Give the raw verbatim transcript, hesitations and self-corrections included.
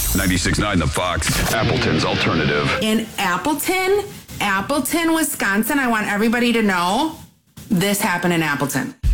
ninety-six point nine The Fox, Appleton's alternative. In Appleton, Appleton, Wisconsin, I want everybody to know this happened in Appleton.